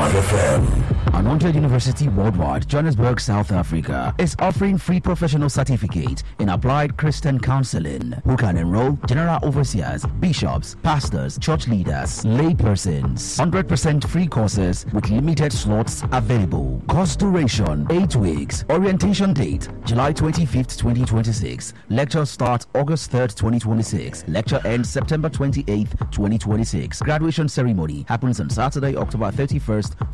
FM. Anointed University Worldwide, Johannesburg, South Africa, is offering free professional certificate in applied Christian counseling. Who can enroll? General overseers, bishops, pastors, church leaders, lay persons. 100% free courses with limited slots available. Course duration 8 weeks. Orientation date July 25th, 2026. Lecture start August 3rd, 2026. Lecture ends September 28th, 2026. Graduation ceremony happens on Saturday, October 31st,